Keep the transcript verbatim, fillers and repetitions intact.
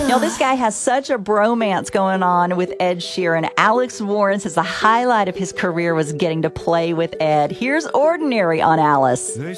know, this guy has such a bromance going on with Ed Sheeran. Alex Warren says the highlight of his career was getting to play with Ed. Here's Ordinary on Alice.